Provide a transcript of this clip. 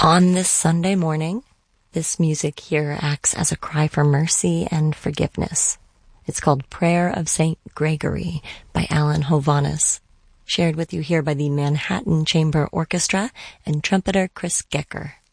On this Sunday morning, this music here acts as a cry for mercy and forgiveness. It's called Prayer of St. Gregory by Alan Hovhaness, shared with you here by the Manhattan Chamber Orchestra and trumpeter Chris Gecker.